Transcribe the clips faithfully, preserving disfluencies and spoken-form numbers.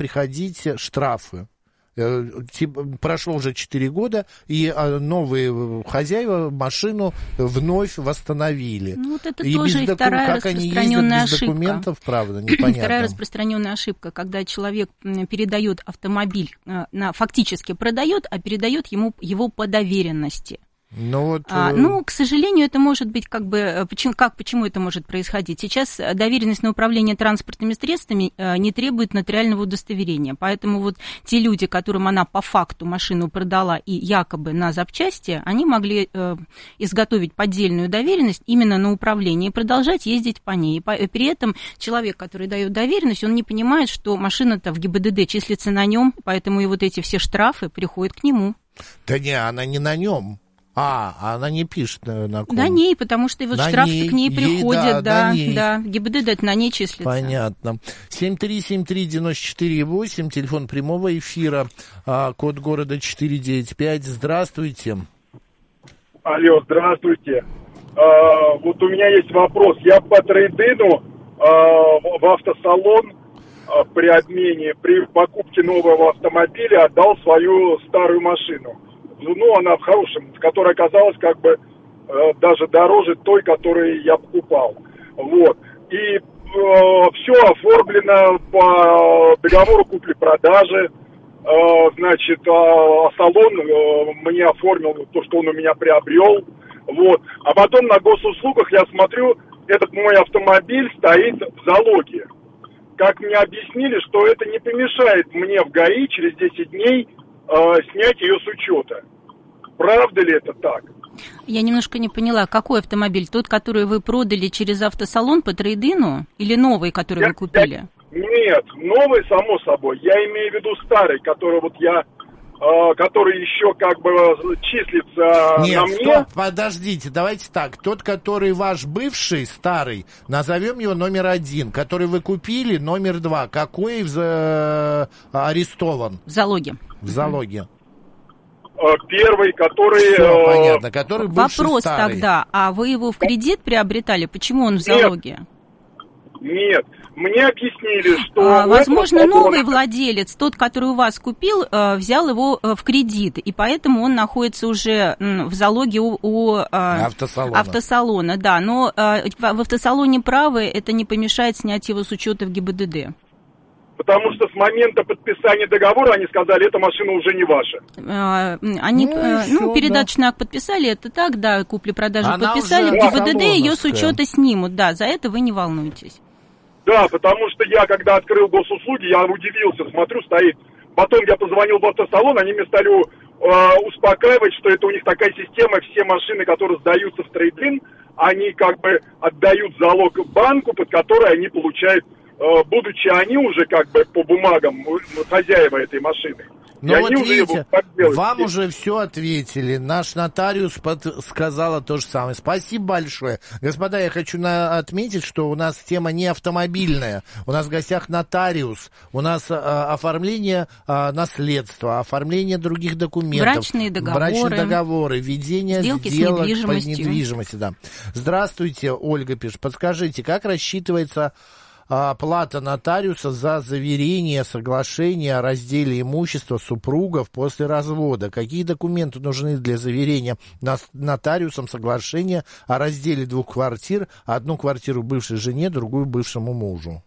приходить штрафы. Прошло уже четыре года, и новые хозяева машину вновь восстановили. Ну, вот это и тоже без доку... вторая как они ездят без ошибка. Документов, правда, непонятно. Вторая распространенная ошибка, когда человек передает автомобиль, на, фактически продает, а передает ему его по доверенности. Ну, вот, а, ну, к сожалению, это может быть как бы... Почему, как, почему это может происходить? Сейчас доверенность на управление транспортными средствами не требует нотариального удостоверения. Поэтому вот те люди, которым она по факту машину продала и якобы на запчасти, они могли э, изготовить поддельную доверенность именно на управление и продолжать ездить по ней. И по, при этом человек, который дает доверенность, он не понимает, что машина-то в ГИБДД числится на нем, поэтому и вот эти все штрафы приходят к нему. Да не, она не на нем. А, она не пишет на, на ком. На ней, потому что вот штрафы к ней приходят, да, ей, да, да. ГИБДД это на ней числится. Понятно. семь три семь три девять четыре восемь, телефон прямого эфира, а, код города четыре девять пять. Здравствуйте. Алло, здравствуйте. А, вот у меня есть вопрос. Я по трейд-ину а, в автосалон а, при обмене, при покупке нового автомобиля отдал свою старую машину. Ну, она в хорошем, которая оказалась как бы э, даже дороже той, которую я покупал. Вот. И э, все оформлено по договору купли-продажи. Э, значит, э, салон э, мне оформил то, что он у меня приобрел. Вот. А потом на госуслугах я смотрю, этот мой автомобиль стоит в залоге. Как мне объяснили, что это не помешает мне в ГАИ через десять дней снять ее с учета. Правда ли это так? Я немножко не поняла, какой автомобиль? Тот, который вы продали через автосалон по трейд-ину, или новый, который я, вы купили? Я, нет, новый, само собой. Я имею в виду старый, который вот я, э, который еще как бы числится нет, на мне. Стоп, подождите, давайте так. Тот, который ваш бывший, старый, назовем его номер один, который вы купили, номер два. Какой э, арестован? В залоге. В залоге. Первый, который... Все, понятно, который бывший Вопрос старый. тогда, а вы его в кредит приобретали? Почему он в залоге? Нет, мне объяснили, что... А, возможно, этом... новый владелец, тот, который у вас купил, взял его в кредит, и поэтому он находится уже в залоге у, у автосалона. автосалона. Да, но в автосалоне правы, это не помешает снять его с учета в ГИБДД. Потому что с момента подписания договора они сказали, эта машина уже не ваша. Они, ну, ну все, передаточный да. акт подписали, это так, да, купли-продажу подписали, в ГИБДД ее с учета снимут, да, за это вы не волнуйтесь. Да, потому что я, когда открыл госуслуги, я удивился, смотрю, стоит. Потом я позвонил в автосалон, они мне стали э, успокаивать, что это у них такая система, все машины, которые сдаются в трейд-ин, они как бы отдают залог банку, под который они получают, будучи они уже как бы по бумагам хозяева этой машины. Ну вот видите, вам здесь. Уже все ответили. Наш нотариус под... сказала то же самое. Спасибо большое. Господа, я хочу на... отметить, что у нас тема не автомобильная. У нас в гостях нотариус. У нас а, оформление а, наследства, оформление других документов. Брачные договоры. Брачные договоры, ведение сделки сделок с недвижимостью. по недвижимости. Да. Здравствуйте, Ольга пишет. Подскажите, как рассчитывается... плата нотариуса за заверение соглашения о разделе имущества супругов после развода? Какие документы нужны для заверения нотариусом соглашения о разделе двух квартир? Одну квартиру бывшей жене, другую бывшему мужу.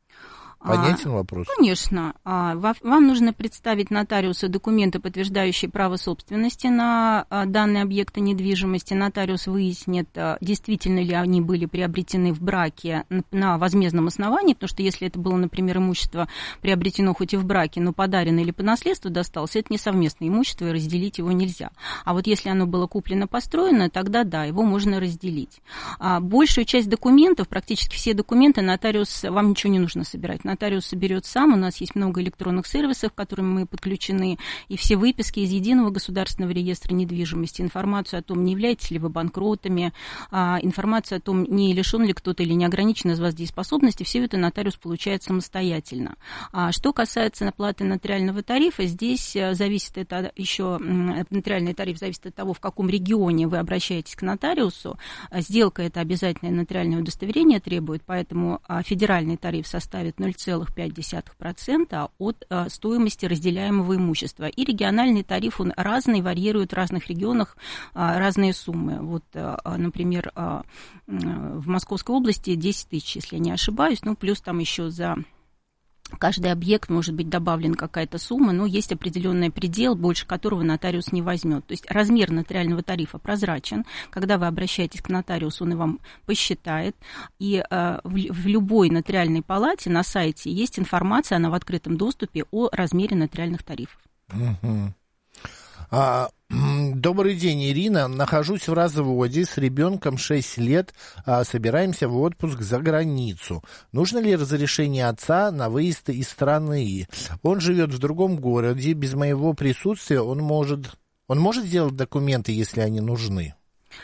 Понятен а, вопрос? Конечно. А, вам нужно представить нотариусу документы, подтверждающие право собственности на а, данные объекты недвижимости. Нотариус выяснит, а, действительно ли они были приобретены в браке на, на возмездном основании, потому что если это было, например, имущество приобретено хоть и в браке, но подарено или по наследству досталось, это не совместное имущество, и разделить его нельзя. А вот если оно было куплено-построено, тогда да, его можно разделить. А, большую часть документов, практически все документы, нотариус, вам ничего не нужно собирать. Нотариус соберет сам, у нас есть много электронных сервисов, к которым мы подключены, и все выписки из Единого государственного реестра недвижимости, информацию о том, не являетесь ли вы банкротами, информацию о том, не лишен ли кто-то или не ограничен из вас дееспособности, все это нотариус получает самостоятельно. Что касается оплаты нотариального тарифа, здесь зависит это еще, нотариальный тариф зависит от того, в каком регионе вы обращаетесь к нотариусу. Сделка — это обязательное нотариальное удостоверение требует, поэтому федеральный тариф составит ноль целых целых пять десятых процента от а, стоимости разделяемого имущества. И региональный тариф, он разный, варьирует в разных регионах а, разные суммы. Вот, а, например, а, в Московской области десять тысяч, если я не ошибаюсь, ну, плюс там еще за... Каждый объект может быть добавлен какая-то сумма, но есть определенный предел, больше которого нотариус не возьмет. То есть размер нотариального тарифа прозрачен. Когда вы обращаетесь к нотариусу, он и вам посчитает. И э, в, в любой нотариальной палате на сайте есть информация, она в открытом доступе, о размере нотариальных тарифов. Угу. А, добрый день, Ирина. Нахожусь в разводе с ребенком шесть лет. А, собираемся в отпуск за границу. Нужно ли разрешение отца на выезд из страны? Он живет в другом городе. Без моего присутствия он может, он может сделать документы, если они нужны?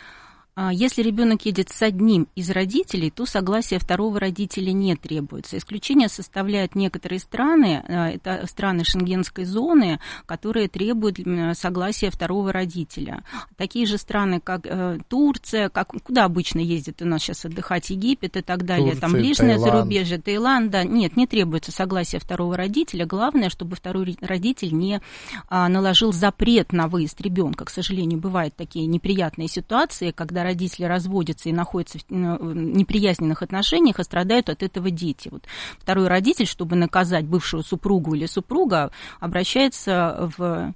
Если ребенок едет с одним из родителей, то согласия второго родителя не требуется. Исключение составляют некоторые страны, это страны Шенгенской зоны, которые требуют согласия второго родителя. Такие же страны, как Турция, как, куда обычно ездят у нас сейчас отдыхать, Египет и так далее, Турция, там ближнее Таиланд. зарубежье, Таиланд, да, нет, не требуется согласия второго родителя. Главное, чтобы второй родитель не наложил запрет на выезд ребенка. К сожалению, бывают такие неприятные ситуации, когда родители разводятся и находятся в неприязненных отношениях, и страдают от этого дети. Вот второй родитель, чтобы наказать бывшую супругу или супруга, обращается в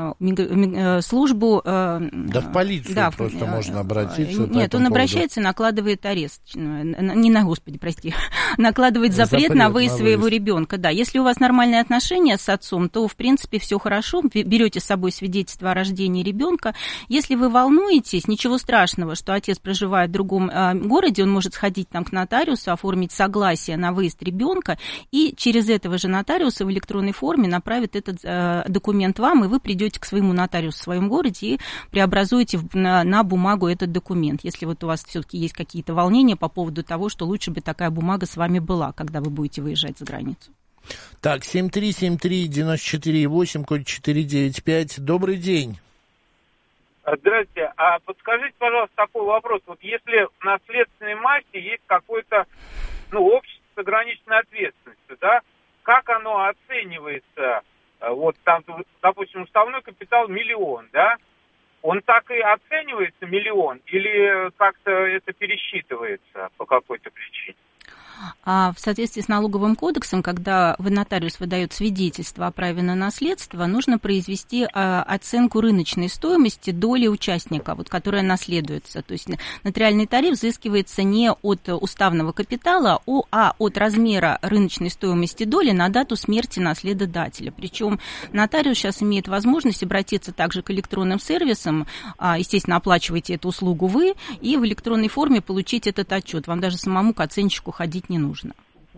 службу... Да в полицию да, просто в, можно обратиться. Нет, он обращается и накладывает арест. Не на, господи, прости. Накладывает запрет, запрет на выезд своего ребенка. Да, если у вас нормальные отношения с отцом, то, в принципе, все хорошо. Берете с собой свидетельство о рождении ребенка. Если вы волнуетесь, ничего страшного, что отец проживает в другом э, городе, он может сходить там к нотариусу, оформить согласие на выезд ребенка, и через этого же нотариуса в электронной форме направит этот э, документ вам, и вы придете к своему нотариусу в своем городе и преобразуете в, на, на бумагу этот документ, если вот у вас все-таки есть какие-то волнения по поводу того, что лучше бы такая бумага с вами была, когда вы будете выезжать за границу. Так, семь три семь три девять четыре восемь, код четыре девять пять. Добрый день. Здравствуйте. А подскажите, пожалуйста, такой вопрос. Вот если в наследственной массе есть какое-то, ну, общество с ограниченной ответственностью, да, как оно оценивается? Вот там, допустим, уставной капитал миллион, да? Он так и оценивается, миллион, или как-то это пересчитывается по какой-то причине? А в соответствии с налоговым кодексом, когда нотариус выдает свидетельство о праве на наследство, нужно произвести а, оценку рыночной стоимости доли участника, вот, которая наследуется. То есть нотариальный тариф взыскивается не от уставного капитала, а от размера рыночной стоимости доли на дату смерти наследодателя. Причем нотариус сейчас имеет возможность обратиться также к электронным сервисам, а, естественно, оплачиваете эту услугу вы, и в электронной форме получить этот отчет. Вам даже самому к оценщику ходить не нужно.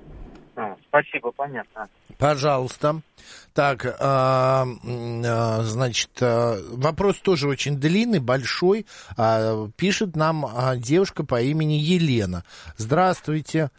А, спасибо, понятно. Пожалуйста. Так, а, а, значит, а, вопрос тоже очень длинный, большой. А, пишет нам а, девушка по имени Елена. Здравствуйте.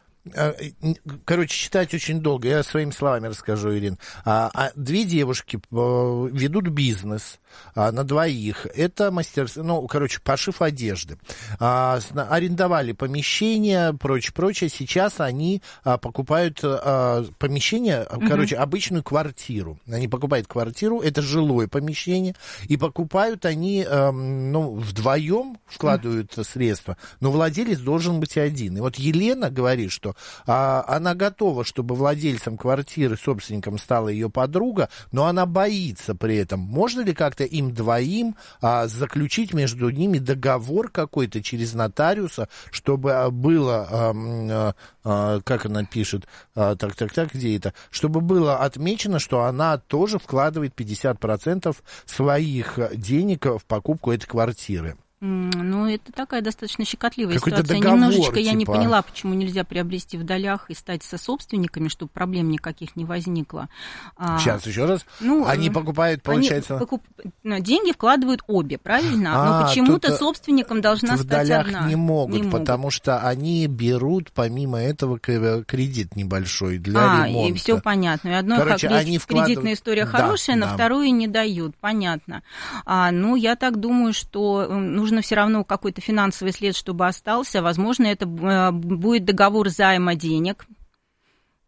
Короче, читать очень долго. Я своими словами расскажу, Ирин. А, а, две девушки а, ведут бизнес а, на двоих. Это мастерство, ну, короче, пошив одежды. А, арендовали помещение, прочее, прочее. Сейчас они а, покупают а, помещение, mm-hmm. короче, обычную квартиру. Они покупают квартиру, это жилое помещение, и покупают они, а, ну, вдвоем вкладывают mm-hmm. средства, но владелец должен быть один. И вот Елена говорит, что а, она готова, чтобы владельцем квартиры, собственником стала ее подруга, но она боится при этом. Можно ли как-то им двоим а, заключить между ними договор какой-то через нотариуса, чтобы а, было, а, а, а, как она пишет, а, так, так, так, где это, чтобы было отмечено, что она тоже вкладывает пятьдесят процентов своих денег в покупку этой квартиры? Ну, это такая достаточно щекотливая Какой-то ситуация. договор, Немножечко типа... я не поняла, почему нельзя приобрести в долях и стать сособственниками, чтобы проблем никаких не возникло. Сейчас, еще раз. Ну, они покупают, получается... Они покуп... Деньги вкладывают обе, правильно? А, но почему-то собственником должна в стать долях одна. не могут, не могут, потому что они берут, помимо этого, кредит небольшой для а, ремонта. И все понятно. И одной Короче, кредит, они вкладывают... кредитная история хорошая, да, на да. вторую не дают. Понятно. А, ну, я так думаю, что нужно все равно какой какой-то финансовый след, чтобы остался. Возможно, это будет договор займа денег.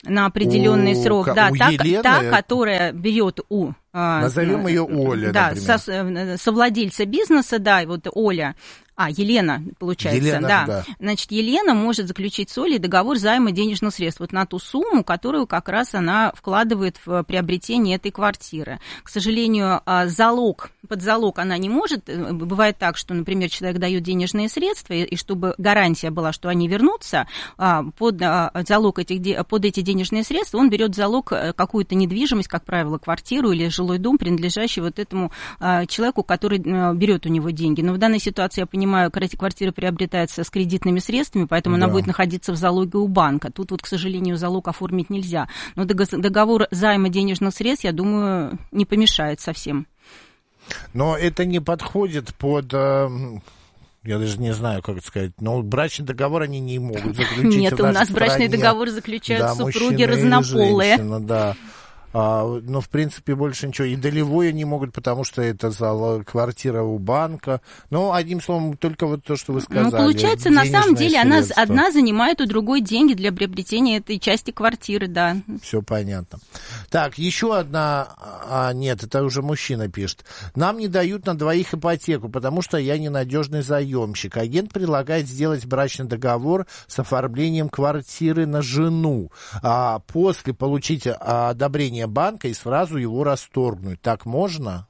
на определенный у, срок. У да, та, Елены... та, которая берет у... Назовем ее Оля, да, например. Со, совладельца бизнеса, да, вот Оля... А, Елена, получается, Елена, да. да. Значит, Елена может заключить с Олей договор займа денежных средств вот на ту сумму, которую как раз она вкладывает в приобретение этой квартиры. К сожалению, залог, под залог она не может. Бывает так, что, например, человек дает денежные средства, и чтобы гарантия была, что они вернутся, под залог этих, под эти денежные средства он берет в залог какую-то недвижимость, как правило, квартиру или жилой дом, принадлежащий вот этому человеку, который берет у него деньги. Но в данной ситуации, я понимаю, квартира приобретается с кредитными средствами, поэтому да. она будет находиться в залоге у банка. Тут вот, к сожалению, залог оформить нельзя. Но договор займа денежных средств, я думаю, не помешает совсем. Но это не подходит под... Я даже не знаю, как это сказать, но брачный договор они не могут заключить. Нет, у нас брачный договор заключают да, супруги разнополые. Женщина, да. А, ну, в принципе, больше ничего. И долевой они могут, потому что это зал, квартира у банка. Ну, одним словом, только вот то, что вы сказали. Ну, получается, на самом деле, она одна занимает у другой деньги для приобретения этой части квартиры, да. Все понятно. Так, еще одна... А, нет, это уже мужчина пишет. Нам не дают на двоих ипотеку, потому что я ненадежный заемщик. Агент предлагает сделать брачный договор с оформлением квартиры на жену. А после получить одобрение банка и сразу его расторгнуть. Так можно?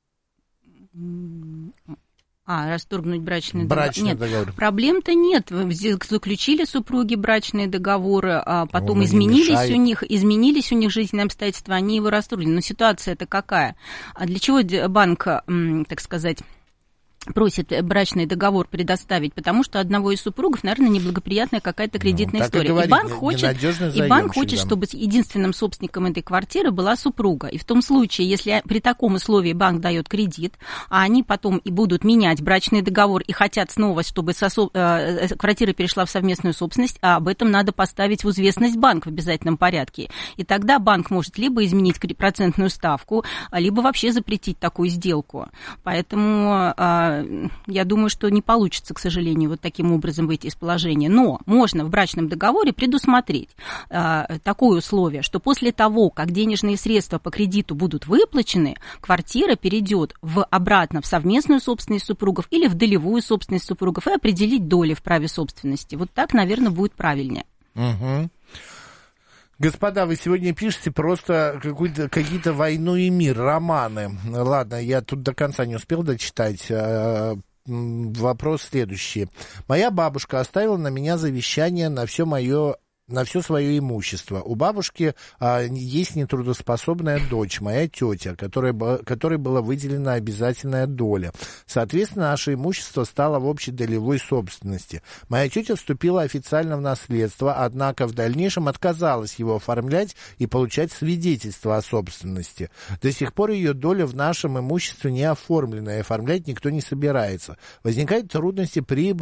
А, расторгнуть брачный, брачный договор. договор. Нет, проблем-то нет. Заключили супруги брачные договоры, а потом ну, изменились у них, изменились у них жизненные обстоятельства, они его расторгли. Но ситуация-то какая? А для чего банк, так сказать, просит брачный договор предоставить, потому что одного из супругов, наверное, неблагоприятная какая-то кредитная ну, история. И, говорит, и банк хочет, и банк хочет, да. чтобы единственным собственником этой квартиры была супруга. И в том случае, если при таком условии банк дает кредит, а они потом и будут менять брачный договор и хотят снова, чтобы сосо... э, квартира перешла в совместную собственность, а об этом надо поставить в известность банк в обязательном порядке. И тогда банк может либо изменить процентную ставку, либо вообще запретить такую сделку. Поэтому... Э, я думаю, что не получится, к сожалению, вот таким образом выйти из положения. Но можно в брачном договоре предусмотреть э, такое условие, что после того, как денежные средства по кредиту будут выплачены, квартира перейдет в, обратно в совместную собственность супругов или в долевую собственность супругов и определить доли в праве собственности. Вот так, наверное, будет правильнее. Угу. Господа, вы сегодня пишете просто какие-то «Войну и мир», романы. Ладно, я тут до конца не успел дочитать. Вопрос следующий. Моя бабушка оставила на меня завещание на все мое... на все свое имущество. У бабушки а, есть нетрудоспособная дочь, моя тетя, которая, которой была выделена обязательная доля. Соответственно, наше имущество стало в общей долевой собственности. Моя тетя вступила официально в наследство, однако в дальнейшем отказалась его оформлять и получать свидетельство о собственности. До сих пор ее доля в нашем имуществе не оформлена, и оформлять никто не собирается. Возникают трудности при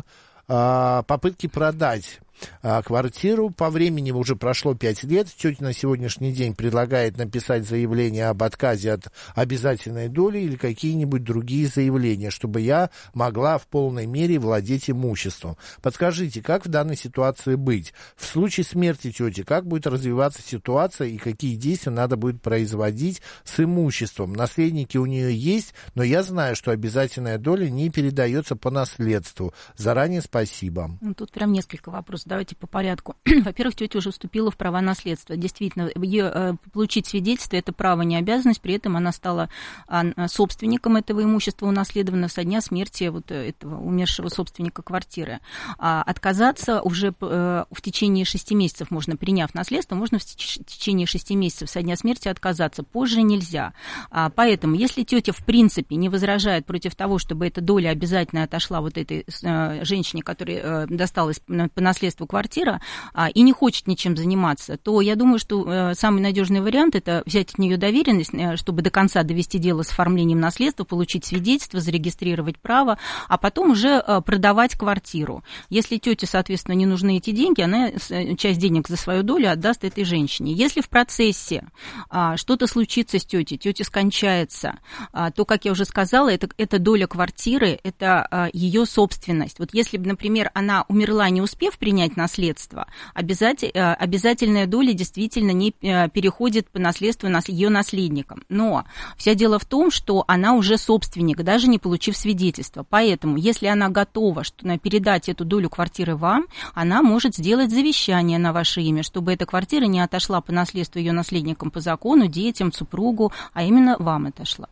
а, попытке продать квартиру. По времени уже прошло пять лет. Тетя на сегодняшний день предлагает написать заявление об отказе от обязательной доли или какие-нибудь другие заявления, чтобы я могла в полной мере владеть имуществом. Подскажите, как в данной ситуации быть? В случае смерти тети, как будет развиваться ситуация и какие действия надо будет производить с имуществом? Наследники у нее есть, но я знаю, что обязательная доля не передается по наследству. Заранее спасибо. Тут прям несколько вопросов. Давайте по порядку. Во-первых, тетя уже вступила в права наследства. Действительно, ее, э, получить свидетельство – это право, не обязанность. При этом она стала а, собственником этого имущества, унаследованного со дня смерти вот этого умершего собственника квартиры. А отказаться уже э, в течение шести месяцев можно, приняв наследство, можно в течение шести месяцев со дня смерти отказаться. Позже нельзя. А, поэтому, если тетя в принципе не возражает против того, чтобы эта доля обязательно отошла вот этой э, женщине, которой э, досталась по наследству квартира, а, и не хочет ничем заниматься, то я думаю, что э, самый надежный вариант – это взять от нее доверенность, э, чтобы до конца довести дело с оформлением наследства, получить свидетельство, зарегистрировать право, а потом уже э, продавать квартиру. Если тете, соответственно, не нужны эти деньги, она э, часть денег за свою долю отдаст этой женщине. Если в процессе э, что-то случится с тетей, тетя скончается, э, то, как я уже сказала, это, это доля квартиры, это э, ее собственность. Вот если бы, например, она умерла, не успев принять принять наследство, обязатель, обязательная доля действительно не переходит по наследству ее наследникам. Но все дело в том, что она уже собственник, даже не получив свидетельства. Поэтому, если она готова что, передать эту долю квартиры вам, она может сделать завещание на ваше имя, чтобы эта квартира не отошла по наследству ее наследникам по закону, детям, супругу, а именно вам отошла.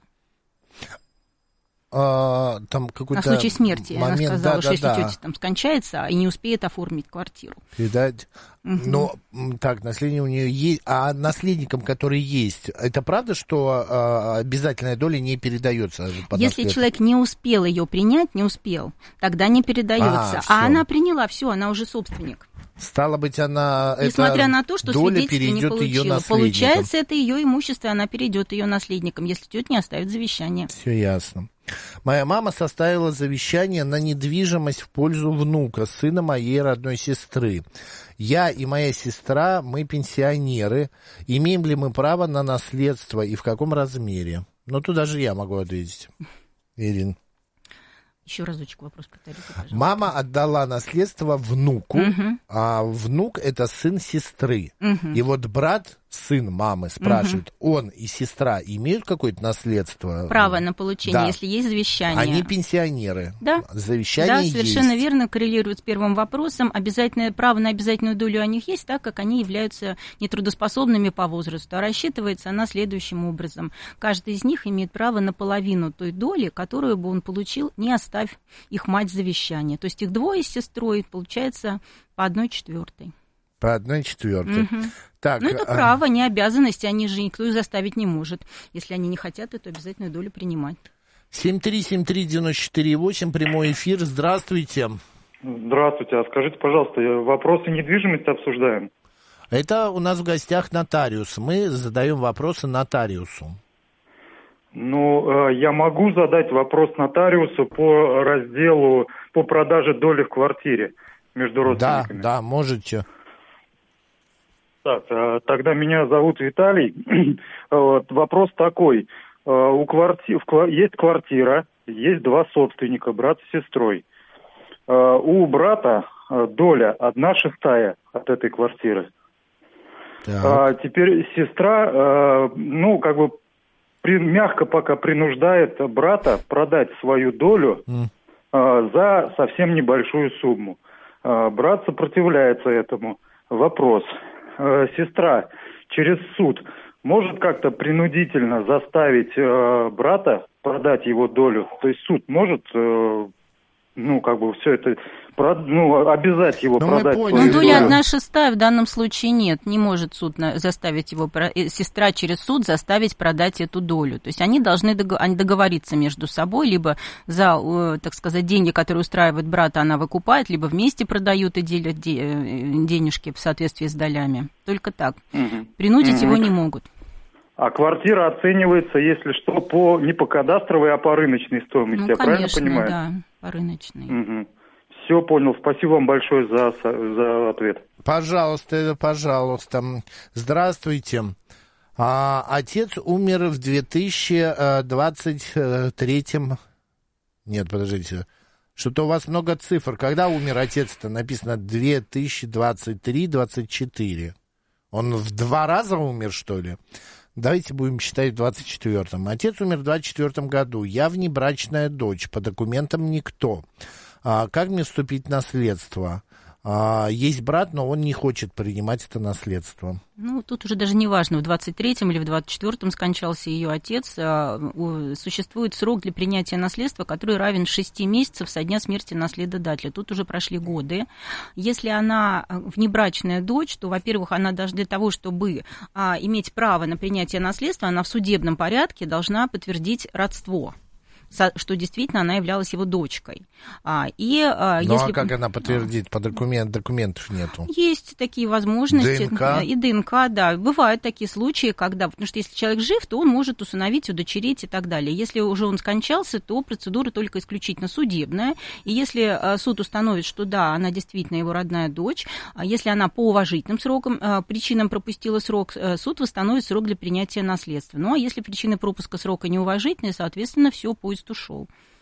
А, там какой-то на случай смерти, момент, она сказала, да, что да, если да. тетя там скончается и не успеет оформить квартиру. Передать. Угу. Но так, наследие у нее есть. А наследникам, которые есть, это правда, что а, обязательная доля не передается? По если человек не успел ее принять, не успел, тогда не передается. А, а она приняла, все, она уже собственник. Стало быть, она... Несмотря на то, что свидетельство не получила. Ее Получается, это ее имущество, она перейдет ее наследникам, если тетя не оставит завещание. Все ясно. Моя мама составила завещание на недвижимость в пользу внука, сына моей родной сестры. Я и моя сестра, мы пенсионеры. Имеем ли мы право на наследство и в каком размере? Ну, тут даже я могу ответить. Ирин. Еще разочек вопрос повторите, пожалуйста. Мама отдала наследство внуку, угу. а внук – это сын сестры. Угу. И вот брат, сын мамы, спрашивает, угу. он и сестра имеют какое-то наследство? Право на получение, да. если есть завещание. Они пенсионеры. Да, завещание да, есть. совершенно верно, коррелирует с первым вопросом. Обязательное право на обязательную долю у них есть, так как они являются нетрудоспособными по возрасту. А рассчитывается она следующим образом. Каждый из них имеет право на половину той доли, которую бы он получил, не оставив их мать завещание. То есть их двое с сестрой, получается, по одной четвертой. По одной четвертой. Угу. Так, ну, это а... право, не обязанность, они же никто их заставить не может. Если они не хотят эту обязательную долю принимать. семь три семь три девять четыре восемь, прямой эфир. Здравствуйте. Здравствуйте. А скажите, пожалуйста, вопросы недвижимости обсуждаем? Это у нас в гостях нотариус. Мы задаем вопросы нотариусу. Ну, я могу задать вопрос нотариусу по разделу, по продаже доли в квартире между родственниками? Да, да, можете. Так, тогда меня зовут Виталий. Вот, вопрос такой. У кварти... Есть квартира, есть два собственника, брат с сестрой. У брата доля одна шестая от этой квартиры. Так. А теперь сестра, ну, как бы, При, мягко пока принуждает брата продать свою долю mm. э, за совсем небольшую сумму. Э, брат сопротивляется этому. Вопрос. Э, сестра через суд может как-то принудительно заставить э, брата продать его долю? То есть суд может, э, ну, как бы все это... Ну, обязать его Но продать. Ну, доля одна шестая в данном случае нет. Не может суд заставить его, сестра через суд заставить продать эту долю. То есть они должны договориться между собой, либо за, так сказать, деньги, которые устраивает брата, она выкупает, либо вместе продают и делят денежки в соответствии с долями. Только так. Угу. Принудить угу. его не могут. А квартира оценивается, если что, по не по кадастровой, а по рыночной стоимости. Ну, я конечно, правильно понимаю? Да, по рыночной. Угу. Все понял. Спасибо вам большое за, за ответ. Пожалуйста, пожалуйста. Здравствуйте. А, отец умер в две тысячи двадцать третьем... Нет, подождите. Что-то у вас много цифр. Когда умер отец-то? Написано две тысячи двадцать три - двадцать четыре. Он в два раза умер, что ли? Давайте будем считать в двадцать четвёртом. Отец умер в двадцать четвёртом году. Я внебрачная дочь. По документам никто. А, как мне вступить в наследство? А, есть брат, но он не хочет принимать это наследство. Ну, тут уже даже не важно, в двадцать третьем или в двадцать четвёртом скончался ее отец. А, у, существует срок для принятия наследства, который равен шести месяцев со дня смерти наследодателя. Тут уже прошли годы. Если она внебрачная дочь, то, во-первых, она даже для того, чтобы а, иметь право на принятие наследства, она в судебном порядке должна подтвердить родство, что действительно она являлась его дочкой. А, и, а, ну, если... а как она подтвердит? По документ, документов нету. Есть такие возможности. ДНК? И ДНК, да. Бывают такие случаи, когда... Потому что если человек жив, то он может усыновить, удочерить и так далее. Если уже он скончался, то процедура только исключительно судебная. И если суд установит, что да, она действительно его родная дочь, если она по уважительным срокам, причинам пропустила срок, суд восстановит срок для принятия наследства. Ну, а если причины пропуска срока неуважительные, соответственно, все, поезд ушел.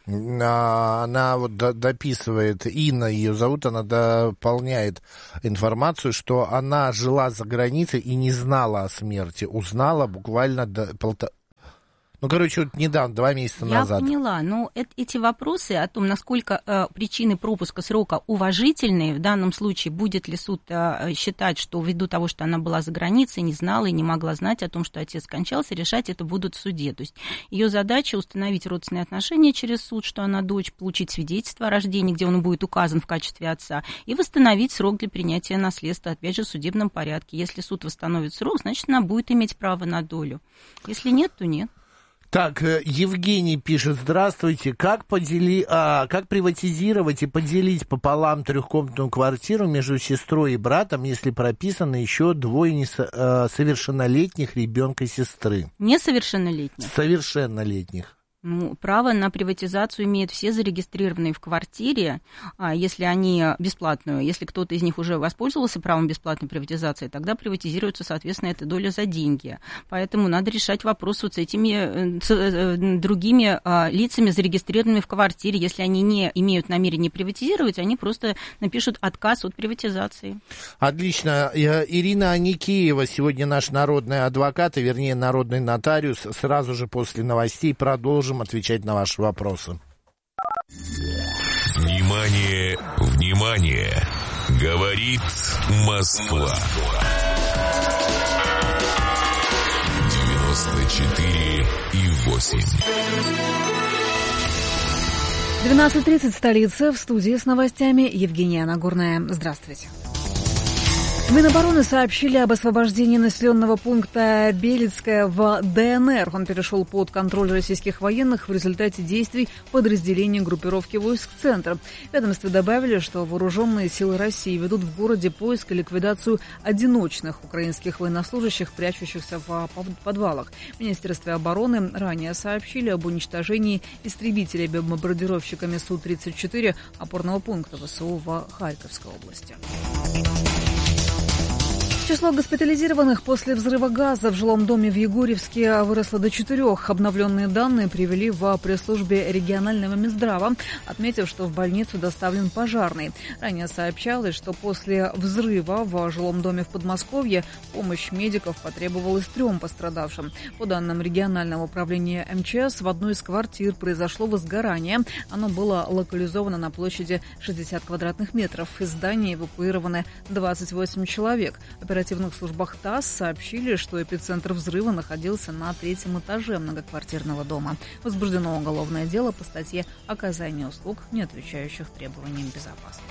Она вот дописывает, Инна ее зовут, она дополняет информацию, что она жила за границей и не знала о смерти. Узнала буквально до полтора... Ну, короче, вот недавно, два месяца Я назад. Я поняла, но это, эти вопросы о том, насколько э, причины пропуска срока уважительные, в данном случае будет ли суд э, считать, что ввиду того, что она была за границей, не знала и не могла знать о том, что отец скончался, решать это будут в суде. То есть ее задача установить родственные отношения через суд, что она дочь, получить свидетельство о рождении, где он будет указан в качестве отца, и восстановить срок для принятия наследства, опять же, в судебном порядке. Если суд восстановит срок, значит, она будет иметь право на долю. Если нет, то нет. Так, Евгений пишет, здравствуйте, как, подели... а, как приватизировать и поделить пополам трехкомнатную квартиру между сестрой и братом, если прописано еще двое несовершеннолетних ребенка и сестры? Несовершеннолетних? Совершеннолетних. Ну, право на приватизацию имеют все зарегистрированные в квартире, если они бесплатную. Если кто-то из них уже воспользовался правом бесплатной приватизации, тогда приватизируется, соответственно, эта доля за деньги. Поэтому надо решать вопрос вот с этими с другими лицами, зарегистрированными в квартире. Если они не имеют намерения приватизировать, они просто напишут отказ от приватизации. Отлично. Ирина Аникеева сегодня наш народный адвокат, и, вернее, народный нотариус. Сразу же после новостей продолжим отвечать на ваши вопросы. Внимание, внимание! Говорит Москва. девяносто четыре и восемь. двенадцать тридцать, столица. В студии с новостями Евгения Нагорная. Здравствуйте. В Минобороны сообщили об освобождении населенного пункта Белецкое в ДНР. Он перешел под контроль российских военных в результате действий подразделения группировки войск «Центр». В ведомстве добавили, что вооруженные силы России ведут в городе поиск и ликвидацию одиночных украинских военнослужащих, прячущихся в подвалах. В Министерстве обороны ранее сообщили об уничтожении истребителями-бомбардировщиками Су тридцать четыре опорного пункта ВСУ в Харьковской области. Число госпитализированных после взрыва газа в жилом доме в Егорьевске выросло до четырех. Обновленные данные привели в пресс-службе регионального Минздрава, отметив, что в больницу доставлен пожарный. Ранее сообщалось, что после взрыва в жилом доме в Подмосковье помощь медиков потребовалась трем пострадавшим. По данным регионального управления эм че эс, в одной из квартир произошло возгорание. Оно было локализовано на площади шестьдесят квадратных метров. Из здания эвакуированы двадцать восемь человек. В оперативных службах ТАСС сообщили, что эпицентр взрыва находился на третьем этаже многоквартирного дома. Возбуждено уголовное дело по статье «Оказание услуг, не отвечающих требованиям безопасности».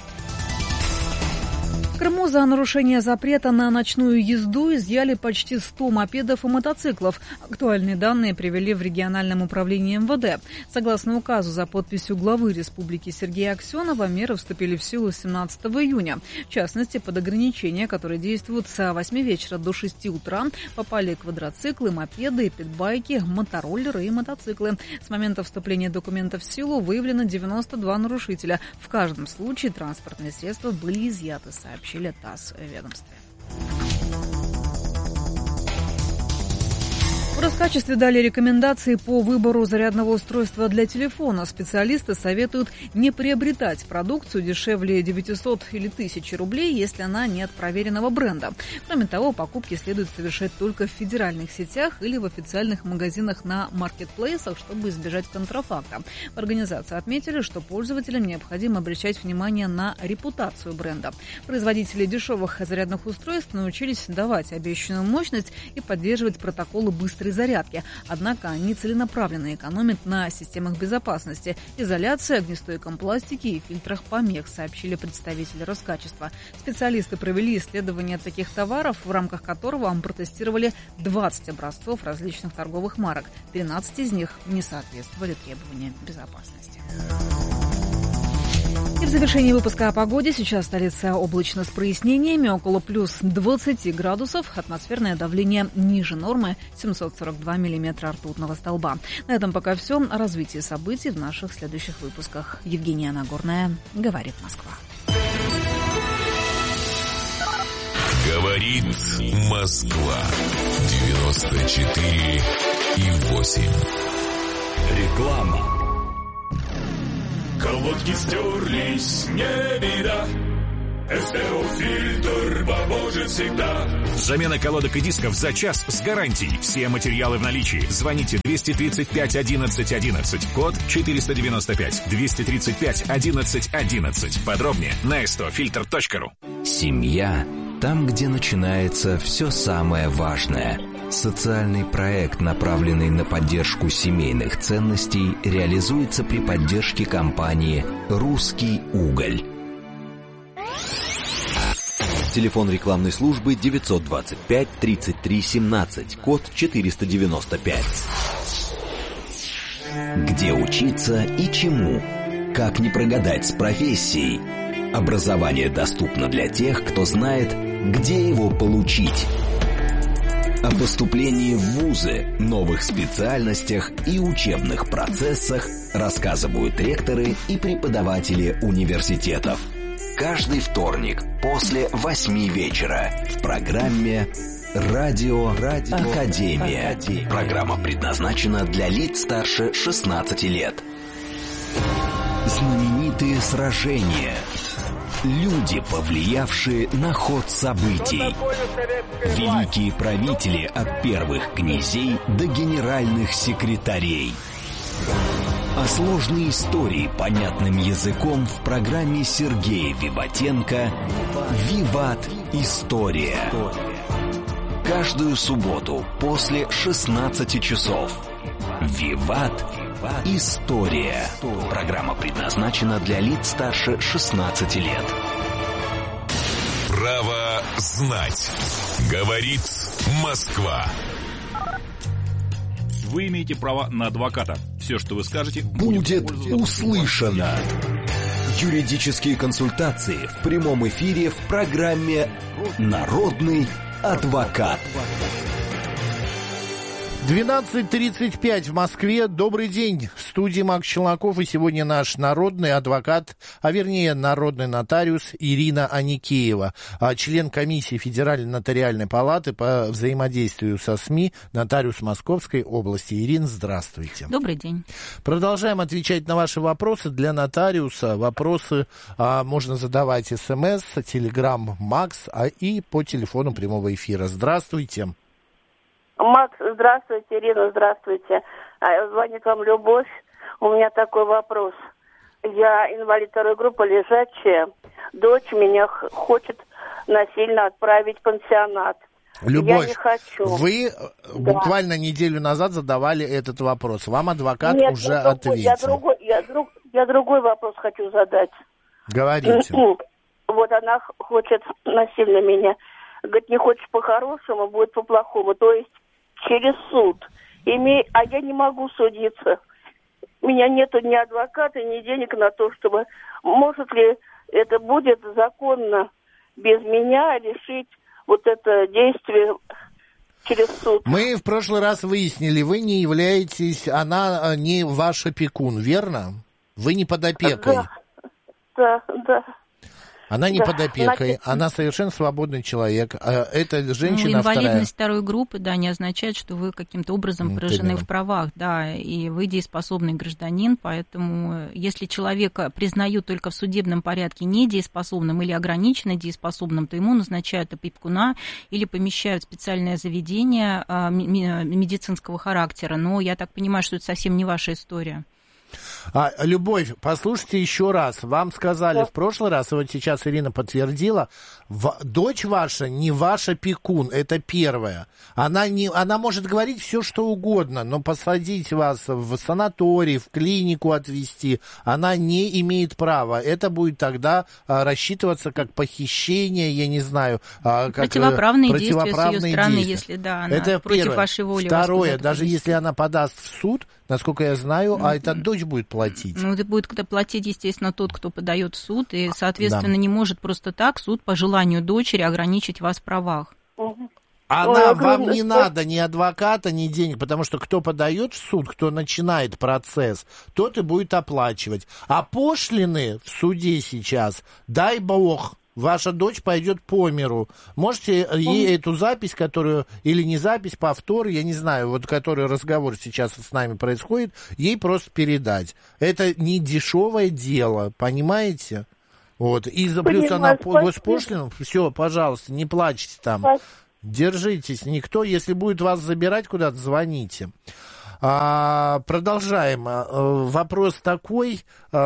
В Крыму за нарушение запрета на ночную езду изъяли почти сто мопедов и мотоциклов. Актуальные данные привели в региональном управлении эм вэ дэ. Согласно указу за подписью главы республики Сергея Аксенова, меры вступили в силу семнадцатого июня. В частности, под ограничения, которые действуют с восьми вечера до шести утра, попали квадроциклы, мопеды, питбайки, мотороллеры и мотоциклы. С момента вступления документов в силу выявлено девяносто два нарушителя. В каждом случае транспортные средства были изъяты, сообщили ТАСС в ведомстве. В Роскачестве дали рекомендации по выбору зарядного устройства для телефона. Специалисты советуют не приобретать продукцию дешевле девятисот или тысячи рублей, если она не от проверенного бренда. Кроме того, покупки следует совершать только в федеральных сетях или в официальных магазинах на маркетплейсах, чтобы избежать контрафакта. В организации отметили, что пользователям необходимо обращать внимание на репутацию бренда. Производители дешевых зарядных устройств научились давать обещанную мощность и поддерживать протоколы быстрой зарядки. Однако они целенаправленно экономят на системах безопасности, изоляции, огнестойком пластике и фильтрах помех, сообщили представители Роскачества. Специалисты провели исследование таких товаров, в рамках которого протестировали двадцать образцов различных торговых марок. тринадцать из них не соответствовали требованиям безопасности. И в завершении выпуска о погоде. Сейчас столица облачно с прояснениями, около плюс двадцати градусов. Атмосферное давление ниже нормы, семьсот сорок два миллиметра ртутного столба. На этом пока все. О развитии событий в наших следующих выпусках. Евгения Нагорная, говорит Москва. Говорит Москва. девяносто четыре и восемь. Реклама. Колодки стерлись, не беда. СТО-фильтр поможет всегда. Замена колодок и дисков за час с гарантией. Все материалы в наличии. Звоните двести тридцать пять одиннадцать одиннадцать, код четыреста девяносто пять, двести тридцать пять одиннадцать одиннадцать. Подробнее на эс тэ о фильтр точка ру. Семья – там, где начинается все самое важное. Социальный проект, направленный на поддержку семейных ценностей, реализуется при поддержке компании «Русский уголь». Телефон рекламной службы девятьсот двадцать пять тридцать три семнадцать, код четыреста девяносто пять. Где учиться и чему? Как не прогадать с профессией? Образование доступно для тех, кто знает, где его получить. О поступлении в вузы, новых специальностях и учебных процессах рассказывают ректоры и преподаватели университетов. Каждый вторник после восьми вечера в программе «Радио, Радио Академия». Академия. Программа предназначена для лиц старше шестнадцати лет. Знаменитые сражения. Люди, повлиявшие на ход событий. Великие правители от первых князей до генеральных секретарей. А сложные истории понятным языком в программе Сергея Виватенко «Виват. История». Каждую субботу после шестнадцати часов. «Виват. История». Программа предназначена для лиц старше шестнадцати лет. Право знать. Говорит Москва. Вы имеете право на адвоката. Все, что вы скажете, будет услышано. Юридические консультации в прямом эфире в программе «Народный адвокат». двенадцать тридцать пять в Москве. Добрый день. В студии Макс Челноков. И сегодня наш народный адвокат, а вернее народный нотариус Ирина Аникеева, член комиссии Федеральной нотариальной палаты по взаимодействию со СМИ, нотариус Московской области. Ирина, здравствуйте. Добрый день. Продолжаем отвечать на ваши вопросы. Для нотариуса вопросы а, можно задавать смс, телеграм Макс, а и по телефону прямого эфира. Здравствуйте. Макс, здравствуйте, Ирина, здравствуйте. Звонит вам Любовь. У меня такой вопрос. Я инвалид второй группы, лежачая. Дочь меня х- хочет насильно отправить в пансионат. Любовь, я не хочу. Вы да. буквально неделю назад задавали этот вопрос. Вам адвокат Нет, уже я другой, ответил. Я другой, я, друг, я другой вопрос хочу задать. Говорите. Вот она хочет насильно меня. Говорит, не хочешь по-хорошему, будет по-плохому. То есть через суд. Име... А я не могу судиться. У меня нету ни адвоката, ни денег на то, чтобы... Может ли это будет законно без меня решить вот это действие через суд? Мы в прошлый раз выяснили, вы не являетесь... Она не ваш опекун, верно? Вы не под опекой. Да, да, да. Она не да, под опекой, значит... она совершенно свободный человек. Это женщина ну, инвалидность вторая. второй группы, да, не означает, что вы каким-то образом поражены в правах, да, и вы дееспособный гражданин, поэтому если человека признают только в судебном порядке недееспособным или ограниченно дееспособным, то ему назначают опекуна или помещают в специальное заведение медицинского характера. Но я так понимаю, что это совсем не ваша история. А, Любовь, послушайте еще раз. Вам сказали да. в прошлый раз, и вот сейчас Ирина подтвердила, в, дочь ваша не ваш опекун, это первое. Она, не, она может говорить все, что угодно, но посадить вас в санаторий, в клинику отвезти, она не имеет права. Это будет тогда а, рассчитываться как похищение, я не знаю. А, как, противоправные, противоправные действия с ее стороны, действия. Если да, она это против первое. вашей воли. Второе, даже если она подаст в суд, насколько я знаю, mm-hmm. а эта дочь будет платить. Ну, это будет платить, естественно, тот, кто подает в суд, и, соответственно, да. не может просто так суд по желанию дочери ограничить вас в правах. Она, вам не надо ни адвоката, ни денег, потому что кто подает в суд, кто начинает процесс, тот и будет оплачивать. А пошлины в суде сейчас, дай бог, ваша дочь пойдет по миру. Можете ей эту запись, которую, или не запись, повтор, я не знаю, вот который разговор сейчас с нами происходит, ей просто передать. Это не дешевое дело, понимаете? Вот, и за плюс она госпошлину, все, пожалуйста, не плачьте там. Держитесь, никто, если будет вас забирать куда-то, звоните. А, продолжаем. Вопрос такой,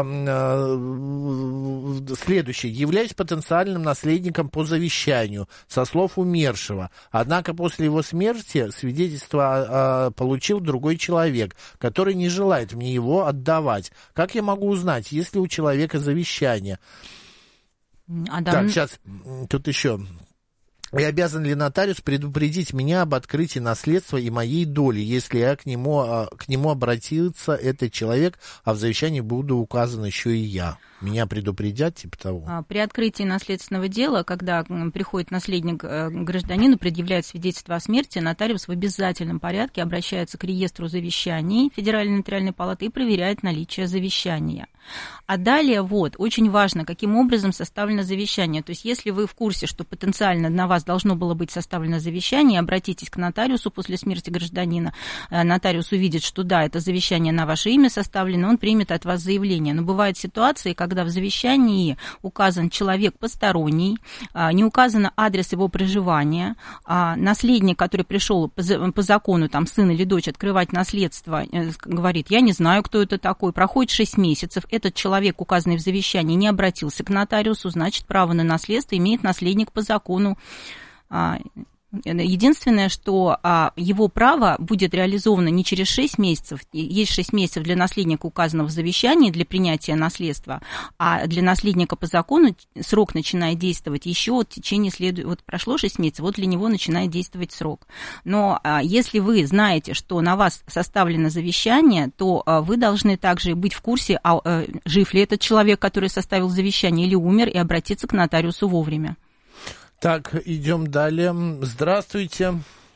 следующий. Являюсь потенциальным наследником по завещанию, со слов умершего. Однако после его смерти свидетельство получил другой человек, который не желает мне его отдавать. Как я могу узнать, есть ли у человека завещание? Адам... Так, сейчас, тут еще... И обязан ли нотариус предупредить меня об открытии наследства и моей доли, если я к нему, к нему обратился этот человек, а в завещании буду указан еще и я? Меня предупредят, типа того? При открытии наследственного дела, когда приходит наследник к гражданину, предъявляет свидетельство о смерти, нотариус в обязательном порядке обращается к реестру завещаний Федеральной нотариальной палаты и проверяет наличие завещания. А далее, вот, очень важно, каким образом составлено завещание. То есть, если вы в курсе, что потенциально на вас должно было быть составлено завещание, обратитесь к нотариусу после смерти гражданина. Нотариус увидит, что да, это завещание на ваше имя составлено, он примет от вас заявление. Но бывают ситуации, когда когда в завещании указан человек посторонний, не указан адрес его проживания, наследник, который пришел по закону, там, сын или дочь, открывать наследство, говорит, я не знаю, кто это такой, проходит шесть месяцев, этот человек, указанный в завещании, не обратился к нотариусу, значит, право на наследство имеет наследник по закону. Единственное, что а, его право будет реализовано не через шесть месяцев, есть шесть месяцев для наследника, указанного в завещании, для принятия наследства, а для наследника по закону срок начинает действовать еще в течение следующего, вот прошло шесть месяцев, вот для него начинает действовать срок. Но а, если вы знаете, что на вас составлено завещание, то а, вы должны также быть в курсе, а, а, жив ли этот человек, который составил завещание, или умер, и обратиться к нотариусу вовремя. Так, идем далее. Здравствуйте.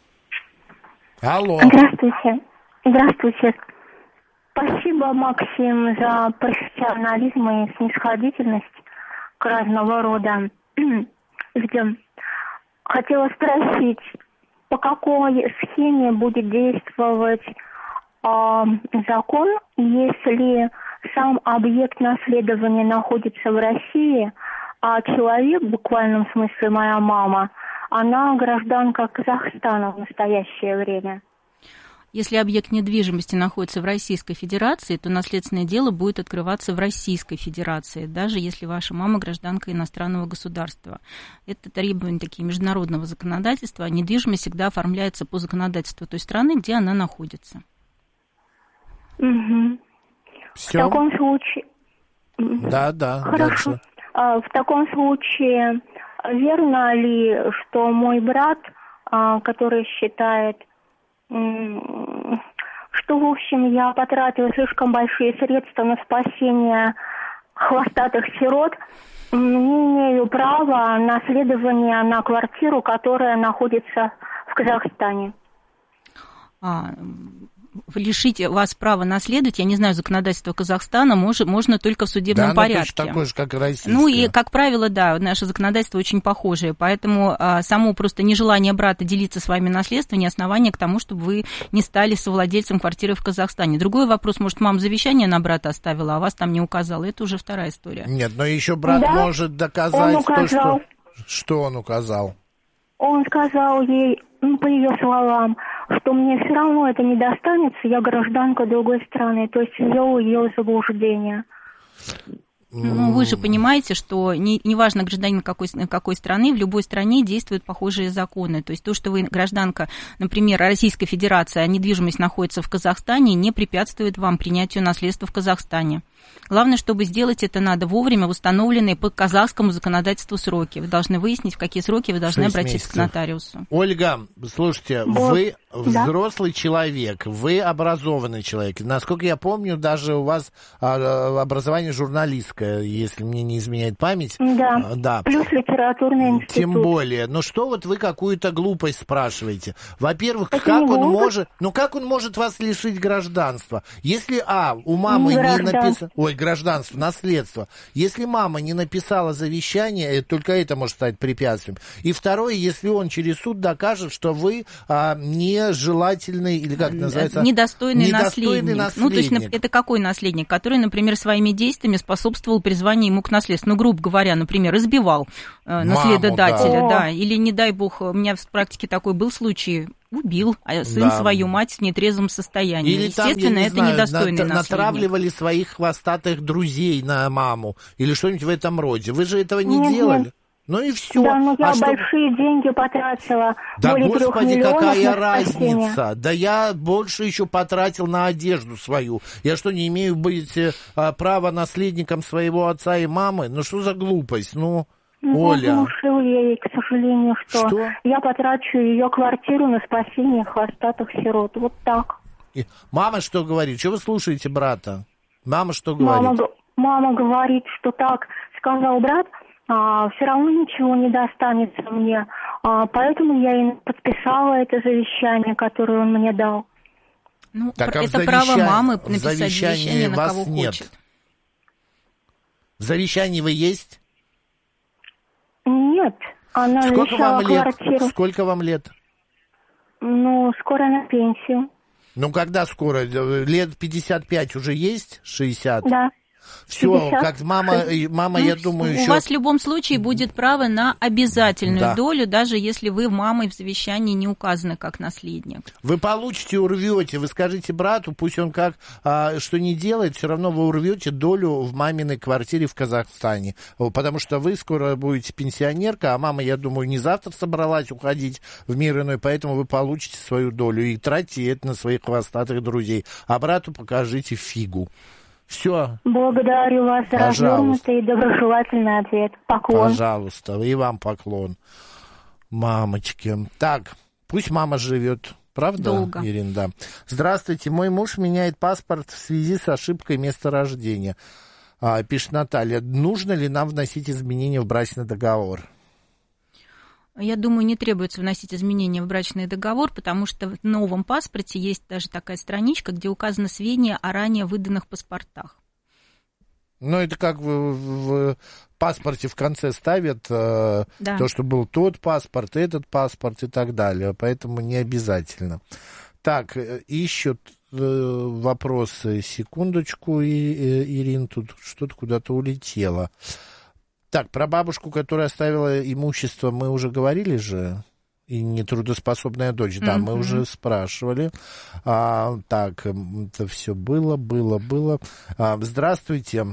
Алло. Здравствуйте. Здравствуйте. Спасибо, Максим, за профессионализм и снисходительность к разного рода людям. Хотела спросить, по какой схеме будет действовать э, закон, если сам объект наследования находится в России, а человек, в буквальном смысле моя мама, она гражданка Казахстана в настоящее время. Если объект недвижимости находится в Российской Федерации, то наследственное дело будет открываться в Российской Федерации, даже если ваша мама гражданка иностранного государства. Это требования такие международного законодательства. Недвижимость всегда оформляется по законодательству той страны, где она находится. Угу. В таком случае... Да, да. Хорошо. Дальше. В таком случае, верно ли, что мой брат, который считает, что, в общем, я потратила слишком большие средства на спасение хвостатых сирот, не имею права наследования на квартиру, которая находится в Казахстане? А... лишить вас права наследовать, я не знаю, законодательство Казахстана, мож, можно только в судебном да, порядке. Да, такое же, как и российское. Ну и, как правило, да, наше законодательство очень похожее, поэтому а, само просто нежелание брата делиться с вами наследством не основание к тому, чтобы вы не стали совладельцем квартиры в Казахстане. Другой вопрос, может, мама завещание на брата оставила, а вас там не указала, это уже вторая история. Нет, но еще брат да? может доказать то, что... Что он указал? Он сказал ей, ну, по ее словам, что мне все равно это не достанется, я гражданка другой страны, то есть ввел ее заблуждение. Ну, вы же понимаете, что не, не важно, гражданин какой, какой страны, в любой стране действуют похожие законы. То есть то, что вы гражданка, например, Российской Федерации, а недвижимость находится в Казахстане, не препятствует вам принятию наследства в Казахстане. Главное, чтобы сделать это надо вовремя в установленные по казахскому законодательству сроки. Вы должны выяснить, в какие сроки вы должны обратиться месяцев. К нотариусу. Ольга, слушайте, вот. Вы взрослый да? человек, вы образованный человек. Насколько я помню, даже у вас образование журналистское, если мне не изменяет память. Да, да. Плюс литературный институт. Тем более. Ну что вот вы какую-то глупость спрашиваете? Во-первых, это как он может... Ну как он может вас лишить гражданства? Если, а, у мамы не, не написано... гражданство, ой, гражданство, наследство. Если мама не написала завещание, только это может стать препятствием. И второе, если он через суд докажет, что вы а, нежелательный, или как это называется? Недостойный, недостойный наследник. наследник. Ну, то есть это какой наследник? Который, например, своими действиями способствовал призванию ему к наследству. Ну, грубо говоря, например, избивал э, наследодателя, Маму, да. да. да. Или, не дай бог, у меня в практике такой был случай, убил а сын Да. свою мать в нетрезвом состоянии. Или там, Естественно, я не это знаю, недостойный нат- наследник. натравливали своих хвостатых друзей на маму или что-нибудь в этом роде. Вы же этого не Нет, делали. нет. Ну и все. Да, но я а что... большие деньги потратила. Да, более трех господи, миллионов какая на спасение. разница? Да я больше еще потратил на одежду свою. Я что, не имею быть а, права наследником своего отца и мамы? Ну что за глупость? Ну, Ну, Оля. внушил ей, к сожалению, что, Что? я потрачу ее квартиру на спасение хвостатых сирот. Вот так. И мама что говорит? Что вы слушаете брата? Мама что говорит? Мама, г- мама говорит, что так сказал брат, а, все равно ничего не достанется мне. А, поэтому я и подписала это завещание, которое он мне дал. Ну, Так, а в это завещании- право мамы в написать завещании завещание на вас кого нет. хочет. В завещании вы есть? Нет, она Сколько завещала вам лет? квартиру. Сколько вам лет? Ну, скоро на пенсию. Ну, когда скоро? Лет пятьдесят пять уже есть? шестьдесят? Да. Все, пятьдесят. как мама, мама, Ну, я думаю, у еще... вас в любом случае будет право на обязательную Да. долю, даже если вы мамой в завещании не указаны как наследник. Вы получите, урвете, вы скажите брату, пусть он как, а, что не делает, все равно вы урвете долю в маминой квартире в Казахстане, потому что вы скоро будете пенсионерка, а мама, я думаю, не завтра собралась уходить в мир иной, поэтому вы получите свою долю и тратьте это на своих хвостатых друзей, а брату покажите фигу. Все. Благодарю вас за развернутый и доброжелательный ответ. Поклон. Пожалуйста, и вам поклон, мамочки. Так, пусть мама живет. Правда, Долго. Ирина? Да. Здравствуйте, мой муж меняет паспорт в связи с ошибкой места рождения. А, пишет Наталья. Нужно ли нам вносить изменения в брачный договор? Я думаю, не требуется вносить изменения в брачный договор, потому что в новом паспорте есть даже такая страничка, где указаны сведения о ранее выданных паспортах. Ну, это как в, в паспорте в конце ставят э, Да. то, что был тот паспорт, этот паспорт и так далее, поэтому не обязательно. Так, э, ищут э, вопросы. Секундочку, и, э, Ирин, тут что-то куда-то улетело. Так, про бабушку, которая оставила имущество, мы уже говорили же? И нетрудоспособная дочь, да, mm-hmm. мы уже спрашивали. А, так, это все было, было, было. А, здравствуйте.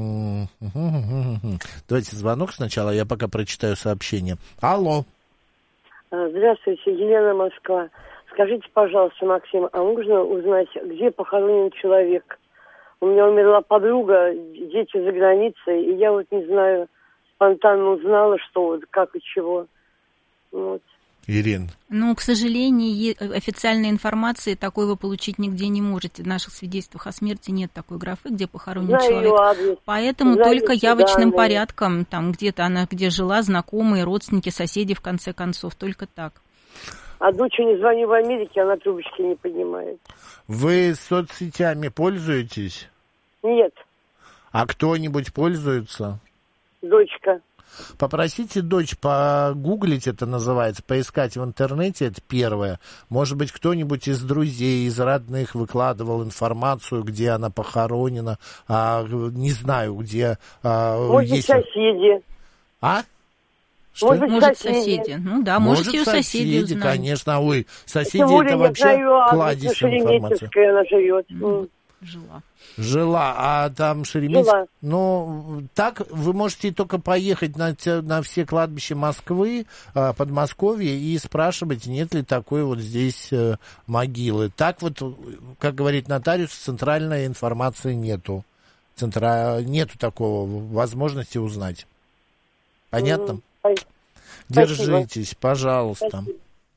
Давайте звонок сначала, я пока прочитаю сообщение. Алло. Здравствуйте, Елена, Москва. Скажите, пожалуйста, Максим, а можно узнать, где похоронен человек? У меня умерла подруга, дети за границей, и я вот не знаю, спонтанно узнала, что вот как и чего. Вот. Ирин. Ну, к сожалению, официальной информации такой вы получить нигде не можете. В наших свидетельствах о смерти нет такой графы, где похоронен Знаю человек. адрес. Поэтому Знаю только явочным данные. порядком, там где-то она, где жила, знакомые, родственники, соседи, в конце концов, только так. А дочери не звоню в Америке, она трубочки не поднимает. Вы соцсетями пользуетесь? Нет, А кто-нибудь пользуется? дочка. Попросите дочь погуглить, это называется, поискать в интернете, это первое. Может быть, кто-нибудь из друзей, из родных выкладывал информацию, где она похоронена, а, не знаю, где а, Может, есть... соседи. А? Что? Может, может соседи. соседи. Ну да, Может, можете у соседей соседи, узнать. конечно. Ой, соседи Тем более, это я вообще знаю адрес, на кладезь информации. Шереметьевской она живет. Ну, жила. Жила, а там Шереметьевск... Жила. Ну, так вы можете только поехать на, те- на все кладбища Москвы, а, Подмосковья и спрашивать, нет ли такой вот здесь э, могилы. Так вот, как говорит нотариус, центральной информации нету. Центра... Нету такого возможности узнать. Понятно? М, Держитесь, Спасибо. пожалуйста. Спасибо.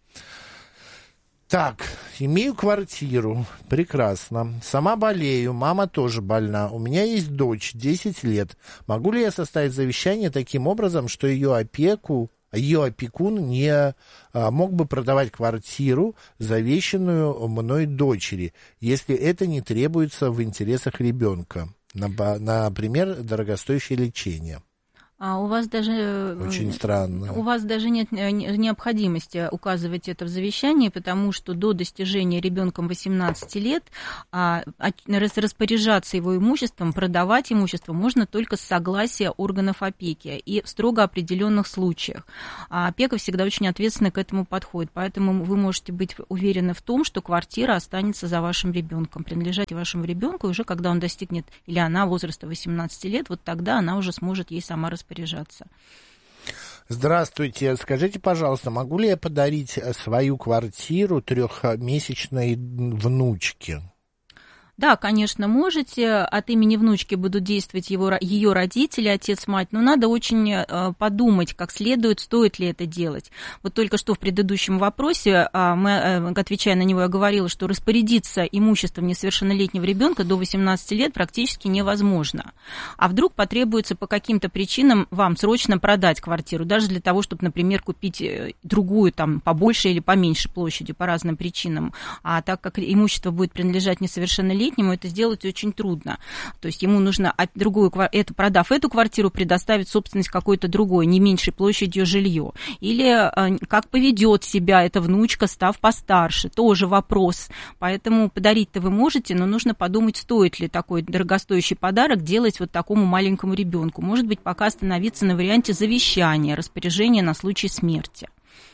Так, имею квартиру, прекрасно. Сама болею, мама тоже больна. У меня есть дочь, десять лет. Могу ли я составить завещание таким образом, что ее опеку, ее опекун не а, мог бы продавать квартиру, завещанную мной дочери, если это не требуется в интересах ребенка? Например, дорогостоящее лечение. А у вас даже... Очень странно. У вас даже нет необходимости указывать это в завещании, потому что до достижения ребенком восемнадцати лет а, распоряжаться его имуществом, продавать имущество можно только с согласия органов опеки и в строго определенных случаях. А опека всегда очень ответственно к этому подходит, поэтому вы можете быть уверены в том, что квартира останется за вашим ребенком, принадлежать вашему ребенку, и уже когда он достигнет, или она возраста восемнадцати лет, вот тогда она уже сможет ей сама распоряжаться. распоряжаться. Здравствуйте. Скажите, пожалуйста, могу ли я подарить свою квартиру трехмесячной внучке? Да, конечно, можете. От имени внучки будут действовать его, ее родители, отец, мать. Но надо очень подумать, как следует, стоит ли это делать. Вот только что в предыдущем вопросе, мы, отвечая на него, я говорила, что распорядиться имуществом несовершеннолетнего ребенка до восемнадцати лет практически невозможно. А вдруг потребуется по каким-то причинам вам срочно продать квартиру, даже для того, чтобы, например, купить другую, там, побольше или поменьше площадью, по разным причинам. А так как имущество будет принадлежать несовершеннолетнему, это сделать очень трудно. То есть ему нужно другую, эту, продав эту квартиру, предоставить собственность какой-то другой, не меньшей площадью жилье. Или как поведет себя эта внучка, став постарше, тоже вопрос. Поэтому подарить-то вы можете, но нужно подумать, стоит ли такой дорогостоящий подарок делать вот такому маленькому ребенку. Может быть, пока остановиться на варианте завещания, распоряжения на случай смерти.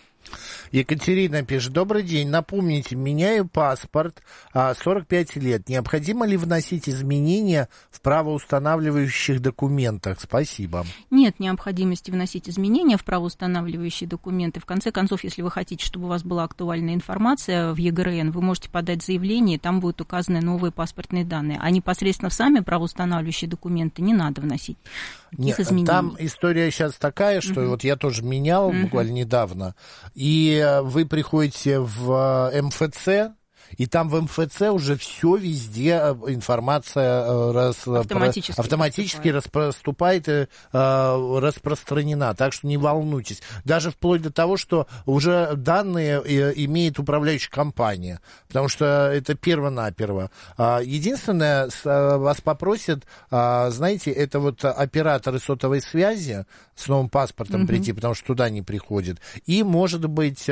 Екатерина пишет: добрый день, напомните, меняю паспорт, сорок пять лет. Необходимо ли вносить изменения в правоустанавливающих документах? Спасибо. Нет необходимости вносить изменения в правоустанавливающие документы. В конце концов, если вы хотите, чтобы у вас была актуальная информация в ЕГРН, вы можете подать заявление, и там будут указаны новые паспортные данные. А непосредственно в сами правоустанавливающие документы не надо вносить никаких Нет, изменений. Там история сейчас такая, что uh-huh. вот я тоже менял uh-huh. буквально недавно, и вы приходите в эм эф цэ, и там в эм эф цэ уже все везде информация рас... автоматически, автоматически распроступает и э, распространена, так что не волнуйтесь. Даже вплоть до того, что уже данные имеет управляющая компания, потому что это перво-наперво. Единственное, вас попросят, знаете, это вот операторы сотовой связи с новым паспортом mm-hmm. прийти, потому что туда не приходят, и, может быть,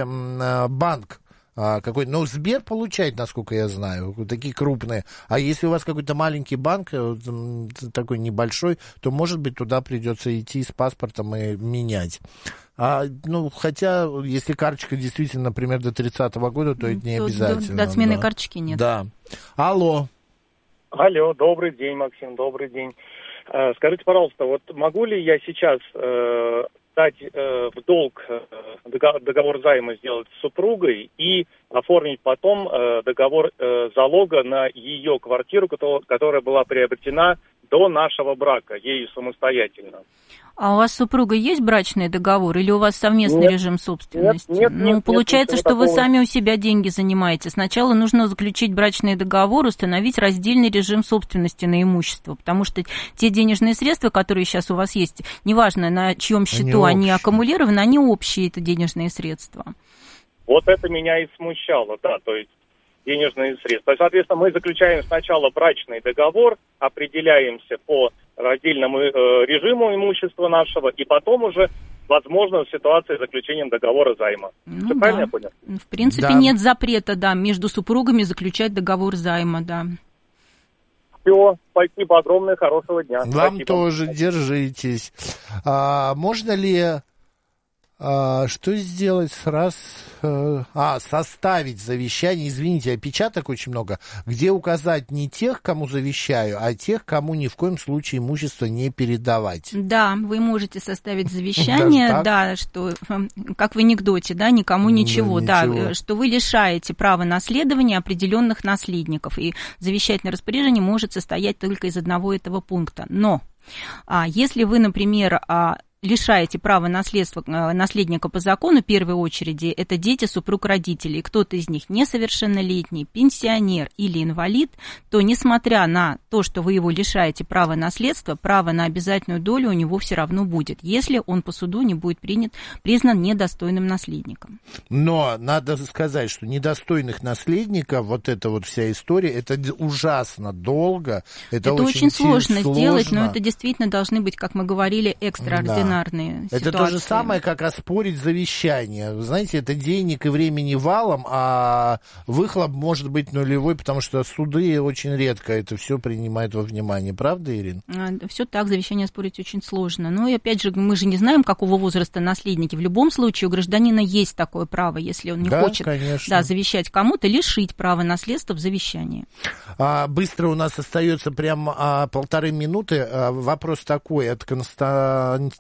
банк какой-то, но Сбер получает, насколько я знаю, такие крупные. А если у вас какой-то маленький банк, такой небольшой, то, может быть, туда придется идти с паспортом и менять. А, ну, хотя, если карточка действительно, например, до тридцатого года, то это не то обязательно. До, до смены да. карточки нет. Да. Алло. Алло, добрый день, Максим, добрый день. Скажите, пожалуйста, вот могу ли я сейчас э, дать э, в долг э, договор займа сделать с супругой и оформить потом э, договор э, залога на ее квартиру, которая, которая была приобретена до нашего брака, ею самостоятельно? А у вас с супругой есть брачный договор или у вас совместный нет, режим собственности? Нет, нет, ну, нет, получается, нет, что такого. Вы сами у себя деньги занимаете. Сначала нужно заключить брачный договор, установить раздельный режим собственности на имущество, потому что те денежные средства, которые сейчас у вас есть, неважно, на чьем счету они, они аккумулированы, они общие, это денежные средства. Вот это меня и смущало, да, то есть денежные средства. Соответственно, мы заключаем сначала брачный договор, определяемся по раздельному э, режиму имущества нашего, и потом уже возможно ситуация с заключением договора займа. Ну, Все да. правильно я понял? В принципе, да. Нет запрета, да, между супругами заключать договор займа, да. Все, спасибо огромное, хорошего дня. Вам спасибо. тоже, держитесь. А, можно ли... А, что сделать раз... А, составить завещание, извините, опечаток очень много, где указать не тех, кому завещаю, а тех, кому ни в коем случае имущество не передавать. Да, вы можете составить завещание, да, что, как в анекдоте, да, никому ничего, да, ничего. Да, что вы лишаете права наследования определенных наследников, и завещательное распоряжение может состоять только из одного этого пункта. Но... А если вы, например, лишаете права наследства наследника по закону, в первой очереди, это дети, супруг, родителей. Кто-то из них несовершеннолетний, пенсионер или инвалид, то, несмотря на то, что вы его лишаете права наследства, право на обязательную долю у него все равно будет, если он по суду не будет принят, признан недостойным наследником. Но надо сказать, что недостойных наследников, вот эта вот вся история, это ужасно долго, это, это очень, очень сложно, сложно сделать, но это действительно должны быть, как мы говорили, экстраординарные да. ситуации. Это то же самое, как оспорить завещание. Вы знаете, это денег и времени валом, а выхлоп может быть нулевой, потому что суды очень редко это все принимают во внимание. Правда, Ирина? Все так, завещание оспорить очень сложно. Но и опять же, мы же не знаем, какого возраста наследники. В любом случае у гражданина есть такое право, если он не да, хочет да, завещать кому-то, лишить права наследства в завещании. А, быстро у нас остается прям а, полторы минуты. А, вопрос такой от Константина.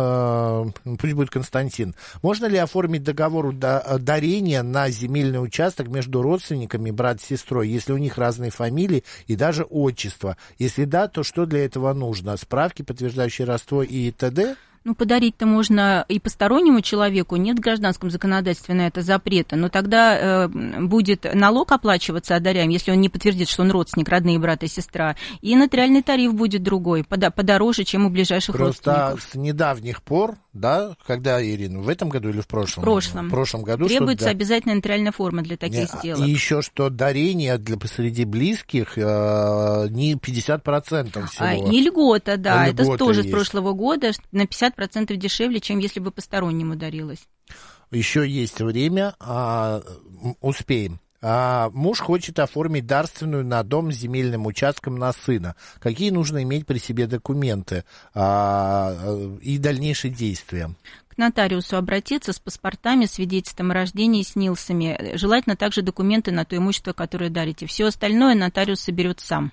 Пусть будет Константин. Можно ли оформить договор дарения на земельный участок между родственниками, брат с сестрой, если у них разные фамилии и даже отчество? Если да, то что для этого нужно? Справки, подтверждающие родство и т.д.? Ну, подарить-то можно и постороннему человеку, нет в гражданском законодательстве на это запрета, но тогда э, будет налог оплачиваться одаряем, если он не подтвердит, что он родственник, родные брат и сестра, и нотариальный тариф будет другой, подороже, чем у ближайших Просто родственников. Просто с недавних пор, да, когда, Ирина, в этом году или в прошлом? В прошлом. В прошлом году. Требуется что, обязательно нотариальная форма для таких не, сделок. И еще что дарение для посреди близких э, не пятьдесят процентов всего. А, и льгота, да, и это льгота тоже есть. С прошлого года на пятьдесят процентов дешевле, чем если бы постороннему дарилось. Еще есть время, а, успеем. А, муж хочет оформить дарственную на дом с земельным участком на сына. Какие нужно иметь при себе документы а, и дальнейшие действия? К нотариусу обратиться с паспортами, свидетельством о рождении, с НИЛСами. Желательно также документы на то имущество, которое дарите. Все остальное нотариус соберет сам.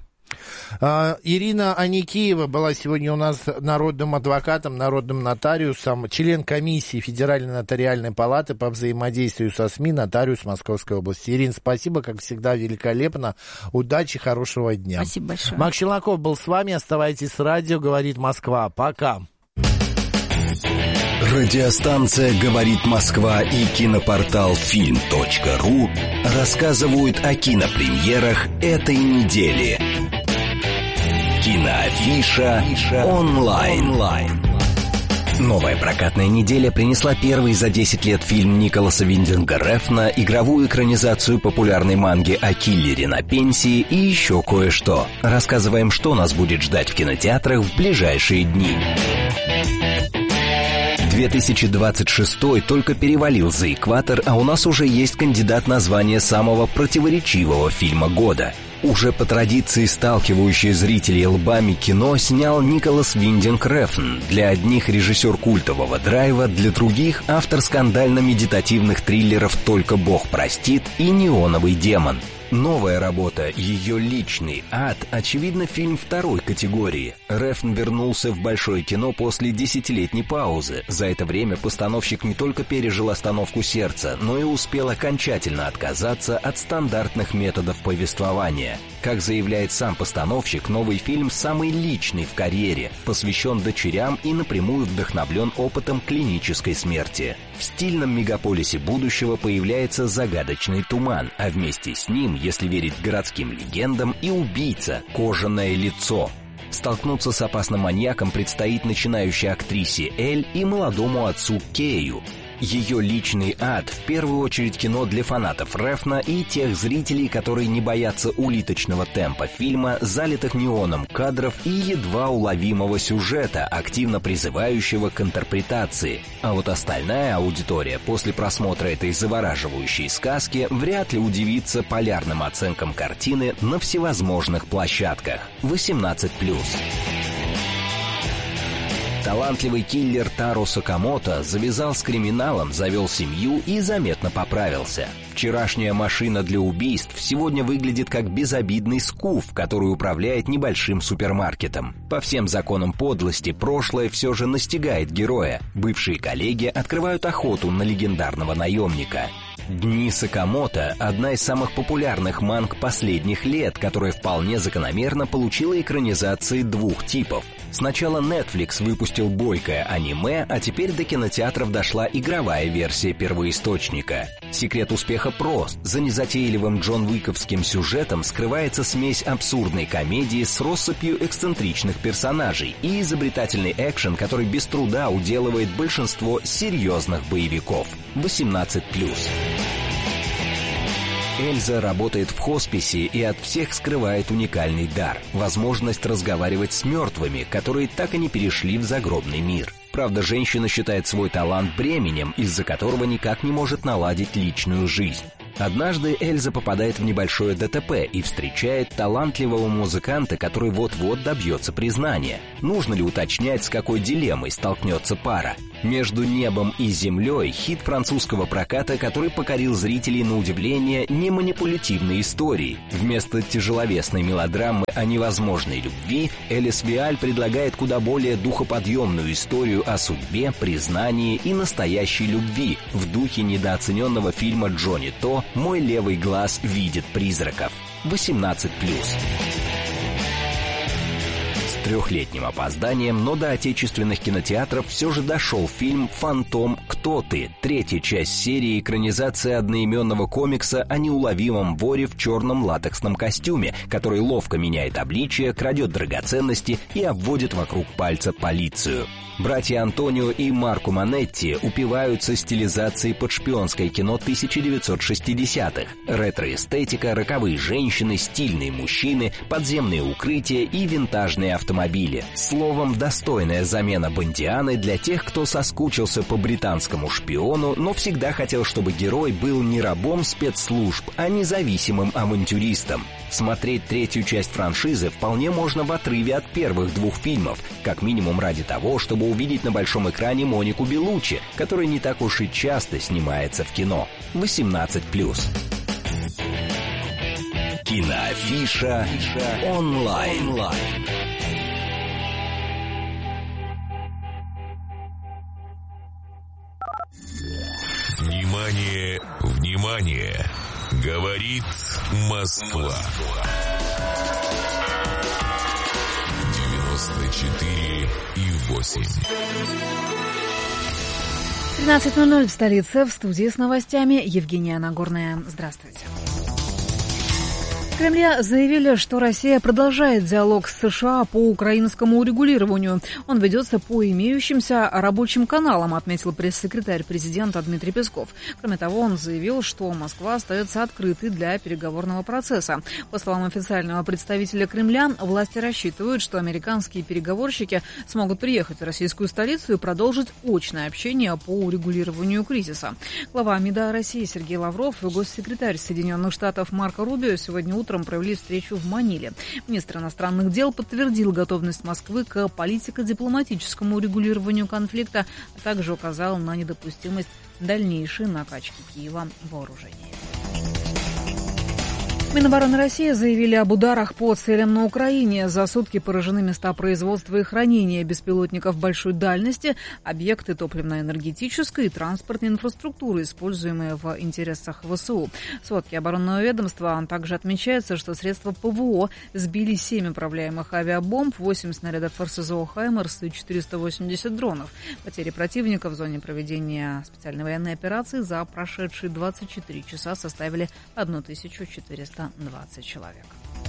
Ирина Аникеева была сегодня у нас народным адвокатом, народным нотариусом, член комиссии Федеральной нотариальной палаты по взаимодействию со СМИ, нотариус Московской области. Ирина, спасибо, как всегда, великолепно. Удачи, хорошего дня. Спасибо большое. Макс Челноков был с вами. Оставайтесь с радио «Говорит Москва». Пока. Радиостанция «Говорит Москва» и кинопортал фильм точка ру рассказывают о кинопремьерах этой недели. Киноафиша онлайн. Новая прокатная неделя принесла первый за десять лет фильм Николаса Виндинга Рефна, игровую экранизацию популярной манги о киллере на пенсии и еще кое-что. Рассказываем, что нас будет ждать в кинотеатрах в ближайшие дни. две тысячи двадцать шестой только перевалил за экватор, а у нас уже есть кандидат на звание самого противоречивого фильма года. Уже по традиции сталкивающее зрителей лбами кино снял Николас Виндинг Рефн. Для одних режиссер культового драйва, для других автор скандально-медитативных триллеров «Только Бог простит» и «Неоновый демон». Новая работа «Ее личный ад» очевидно фильм второй категории. Рефн вернулся в большое кино после десятилетней паузы. За это время постановщик не только пережил остановку сердца, но и успел окончательно отказаться от стандартных методов повествования. Как заявляет сам постановщик, новый фильм самый личный в карьере, посвящен дочерям и напрямую вдохновлен опытом клинической смерти. В стильном мегаполисе будущего появляется загадочный туман, а вместе с ним, если верить городским легендам, и убийца, кожаное лицо. Столкнуться с опасным маньяком предстоит начинающей актрисе Эль и молодому отцу Кею. Ее личный ад в первую очередь кино для фанатов Рефна и тех зрителей, которые не боятся улиточного темпа фильма, залитых неоном кадров и едва уловимого сюжета, активно призывающего к интерпретации. А вот остальная аудитория после просмотра этой завораживающей сказки вряд ли удивится полярным оценкам картины на всевозможных площадках. восемнадцать плюс. Талантливый киллер Таро Сакамото завязал с криминалом, завел семью и заметно поправился. Вчерашняя машина для убийств сегодня выглядит как безобидный скуф, который управляет небольшим супермаркетом. По всем законам подлости прошлое все же настигает героя. Бывшие коллеги открывают охоту на легендарного наемника. «Дни Сакамото» — одна из самых популярных манг последних лет, которая вполне закономерно получила экранизации двух типов. Сначала Netflix выпустил бойкое аниме, а теперь до кинотеатров дошла игровая версия первоисточника. Секрет успеха прост. За незатейливым Джон Уиковским сюжетом скрывается смесь абсурдной комедии с россыпью эксцентричных персонажей и изобретательный экшен, который без труда уделывает большинство серьезных боевиков. восемнадцать плюс. Эльза работает в хосписе и от всех скрывает уникальный дар – возможность разговаривать с мертвыми, которые так и не перешли в загробный мир. Правда, женщина считает свой талант бременем, из-за которого никак не может наладить личную жизнь. Однажды Эльза попадает в небольшое ДТП и встречает талантливого музыканта, который вот-вот добьется признания. Нужно ли уточнять, с какой дилеммой столкнется пара? «Между небом и землей» — хит французского проката, который покорил зрителей на удивление неманипулятивной историей. Вместо тяжеловесной мелодрамы о невозможной любви Элис Виаль предлагает куда более духоподъемную историю о судьбе, признании и настоящей любви в духе недооцененного фильма Джонни То «Мой левый глаз видит призраков». восемнадцать плюс. С трехлетним опозданием, но до отечественных кинотеатров все же дошел фильм «Фантом. Кто ты?», третья часть серии экранизации одноименного комикса о неуловимом воре в черном латексном костюме, который ловко меняет обличие, крадет драгоценности и обводит вокруг пальца полицию. Братья Антонио и Марко Манетти упиваются стилизацией под шпионское кино тысяча девятьсот шестидесятых. Ретро-эстетика, роковые женщины, стильные мужчины, подземные укрытия и винтажные автомобили. Словом, достойная замена Бондианы для тех, кто соскучился по британскому шпиону, но всегда хотел, чтобы герой был не рабом спецслужб, а независимым авантюристом. Смотреть третью часть франшизы вполне можно в отрыве от первых двух фильмов, как минимум ради того, чтобы увидеть на большом экране Монику Беллуччи, которая не так уж и часто снимается в кино. восемнадцать плюс. Киноафиша онлайн. Внимание, внимание! Говорит Москва. девяносто четыре и восемь. тринадцать ноль ноль в столице. В студии с новостями Евгения Нагорная. Здравствуйте. В Кремле заявили, что Россия продолжает диалог с США по украинскому урегулированию. Он ведется по имеющимся рабочим каналам, отметил пресс-секретарь президента Дмитрий Песков. Кроме того, он заявил, что Москва остается открытой для переговорного процесса. По словам официального представителя Кремля, власти рассчитывают, что американские переговорщики смогут приехать в российскую столицу и продолжить очное общение по урегулированию кризиса. Глава МИДа России Сергей Лавров и госсекретарь Соединенных Штатов Марко Рубио сегодня утром Утром провели встречу в Маниле. Министр иностранных дел подтвердил готовность Москвы к политико-дипломатическому урегулированию конфликта, а также указал на недопустимость дальнейшей накачки Киева вооружений. Минобороны России заявили об ударах по целям на Украине. За сутки поражены места производства и хранения беспилотников большой дальности, объекты топливно-энергетической и транспортной инфраструктуры, используемые в интересах ВСУ. В сводке оборонного ведомства также отмечается, что средства ПВО сбили семь управляемых авиабомб, восемь снарядов РСЗО «Хаймерс» и четыреста восемьдесят дронов. Потери противника в зоне проведения специальной военной операции за прошедшие двадцать четыре часа составили тысячу четыреста двадцать человек.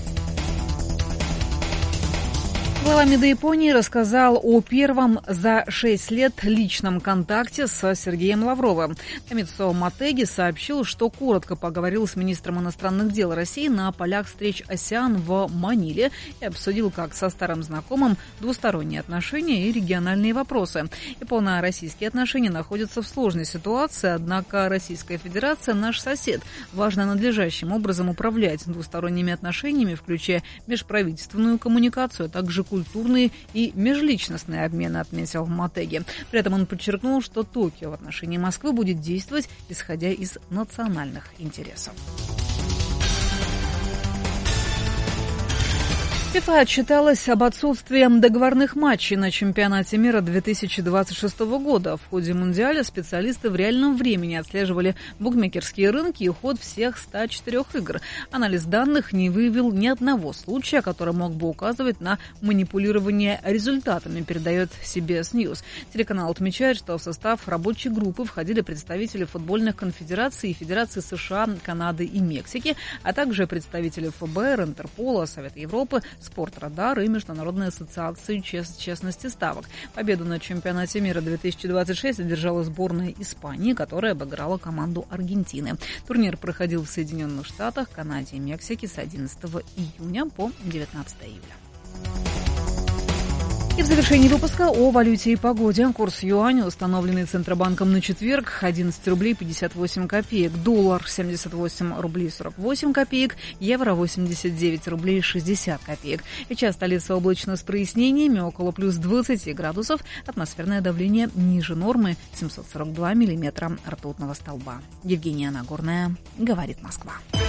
Глава МИДа Японии рассказал о первом за шесть лет личном контакте с Сергеем Лавровым. Томицо Мотеги сообщил, что коротко поговорил с министром иностранных дел России на полях встреч АСЕАН в Маниле и обсудил как со старым знакомым двусторонние отношения и региональные вопросы. Японо-российские отношения находятся в сложной ситуации, однако Российская Федерация – наш сосед. Важно надлежащим образом управлять двусторонними отношениями, включая межправительственную коммуникацию, а также культурные и межличностные обмены, отметил Мотеги. При этом он подчеркнул, что Токио в отношении Москвы будет действовать, исходя из национальных интересов. ФИФА отчиталась об отсутствии договорных матчей на чемпионате мира две тысячи двадцать шестого года. В ходе Мундиаля специалисты в реальном времени отслеживали букмекерские рынки и ход всех ста четырёх игр. Анализ данных не выявил ни одного случая, который мог бы указывать на манипулирование результатами, передает си би эс News. Телеканал отмечает, что в состав рабочей группы входили представители футбольных конфедераций и Федерации США, Канады и Мексики, а также представители эф бэ эр, Интерпола, Совета Европы, Спортрадар и Международной ассоциации чест- честности ставок. Победу на чемпионате мира две тысячи двадцать шесть одержала сборная Испании, которая обыграла команду Аргентины. Турнир проходил в Соединенных Штатах, Канаде и Мексике с одиннадцатого июня по девятнадцатого июля. И в завершении выпуска о валюте и погоде. Курс юаня, установленный Центробанком на четверг, одиннадцать рублей пятьдесят восемь копеек. Доллар семьдесят восемь рублей сорок восемь копеек. Евро восемьдесят девять рублей шестьдесят копеек. Сейчас столица облачно с прояснениями, около плюс двадцати градусов. Атмосферное давление ниже нормы, семьсот сорок два миллиметра ртутного столба. Евгения Нагорная, говорит Москва.